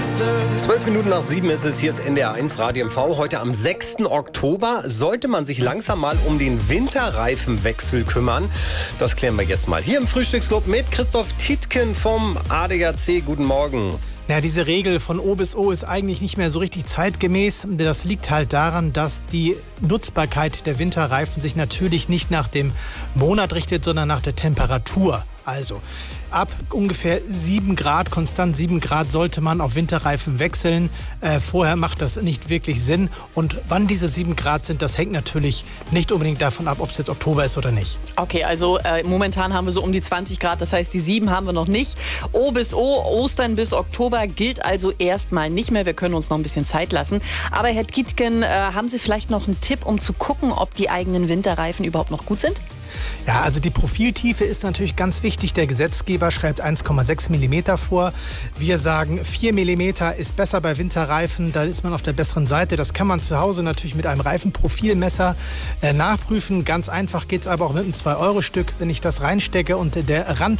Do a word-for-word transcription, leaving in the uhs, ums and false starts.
Zwölf Minuten nach sieben ist es, hier ist N D R eins Radio M V. Heute am sechsten Oktober sollte man sich langsam mal um den Winterreifenwechsel kümmern. Das klären wir jetzt mal. Hier im Frühstücksclub mit Christoph Tietgen vom A D A C. Guten Morgen. Ja, diese Regel von O bis O ist eigentlich nicht mehr so richtig zeitgemäß. Das liegt halt daran, dass die Nutzbarkeit der Winterreifen sich natürlich nicht nach dem Monat richtet, sondern nach der Temperatur. Also ab ungefähr sieben Grad, konstant sieben Grad, sollte man auf Winterreifen wechseln. Äh, vorher macht das nicht wirklich Sinn. Und wann diese sieben Grad sind, das hängt natürlich nicht unbedingt davon ab, ob es jetzt Oktober ist oder nicht. Okay, also äh, momentan haben wir so um die zwanzig Grad, das heißt, die sieben haben wir noch nicht. O bis O, Ostern bis Oktober gilt also erstmal nicht mehr. Wir können uns noch ein bisschen Zeit lassen. Aber Herr Tietgen, äh, haben Sie vielleicht noch einen Tipp, um zu gucken, ob die eigenen Winterreifen überhaupt noch gut sind? Ja, also die Profiltiefe ist natürlich ganz wichtig. Der Gesetzgeber schreibt eins Komma sechs Millimeter vor. Wir sagen, vier Millimeter ist besser bei Winterreifen. Da ist man auf der besseren Seite. Das kann man zu Hause natürlich mit einem Reifenprofilmesser äh, nachprüfen. Ganz einfach geht es aber auch mit einem zwei Euro Stück. Wenn ich das reinstecke und der Rand